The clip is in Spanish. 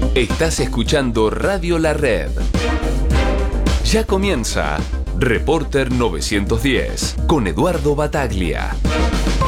Estás escuchando Radio La Red. Ya comienza Reporter 910 con Eduardo Bataglia.